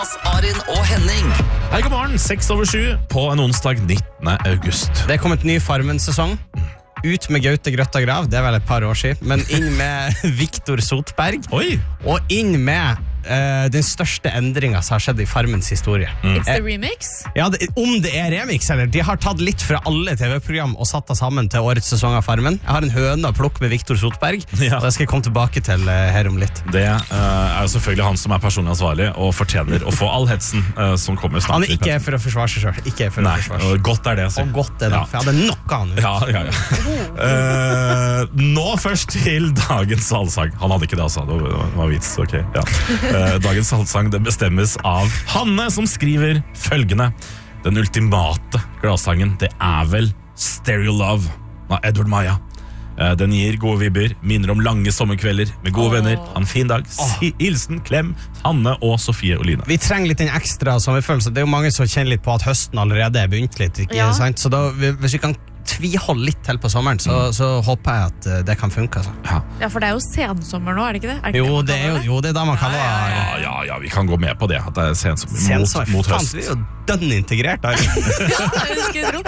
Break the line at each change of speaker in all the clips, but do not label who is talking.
Arin og Henning.
Hei, god morgen, 6:07 på en onsdag 19. august.
Det er kommet ny Farmen-sesong. Ut med Gaute Grøtta Grav, det er vel et par år siden. Men inn med Viktor Sotberg.
Oi!
Og inn med den største endringen som har skjedd i Farmens historie.
It's the remix?
Ja, om det er remix, eller? De har tatt litt fra alle TV-program og satt det sammen til årets sesong av Farmen. Jeg har en høne å plukke med Viktor Sotberg,
Ja.
og det skal jeg komme tilbake til her om litt.
Det er jo selvfølgelig han som er personlig ansvarlig og fortjener å få all hetsen som kommer snart.
Han er ikke for å forsvare seg selv. Ikke for
Nei,
å forsvare seg.
og godt er det,
Og godt er det,
Ja.
for jeg hadde nok av han.
Ja. Nå først til dagens allsang. Han hadde ikke det, altså. Det var vits, ok. Ja. Dagens allsang det bestemmes av Hanne, som skriver følgende: den ultimate gladsangen, det er vel Stereo Love av Edward Maja. Den gir gode vibber, minner om lange sommerkvelder med gode venner. Ha en fin dag. Hilsen, klem, Hanne og Sofie Oline.
Vi trenger litt den ekstra sommerfølelse. Det er jo mange som kjenner litt på at høsten allerede er begynt litt, ikke
Ja.
sant? Så da, hvis vi kan tviholde litt til på sommeren, så håper jeg at det kan funke, altså.
Ja, for det er jo sensommer nå, er det ikke det? Er det ikke
Jo,
man
det er
kaller
jo det er da man kaller det.
Ja, vi kan gå med på det. At det er sensommer
Sensommer.
mot
Faen,
høst.
vi er jo dønn integrert der.
Ja, det skulle jeg tro.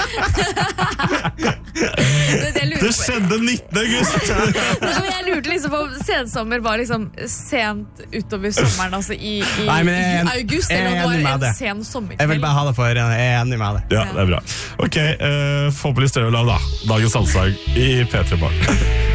Det jeg lurer
Det
på.
skjedde 19. august!
Jeg lurte liksom på om sensommer var liksom sent utover sommeren, altså i
Nei, men jeg er
august,
jeg er
eller om
enig
det
med
var
det.
en sen sommerkveld.
Jeg vil bare ha det for øynene. Jeg er enig med deg.
Ja, det er bra. Ok, få på litt større lav da. Dagens allsang i P3 Morgen.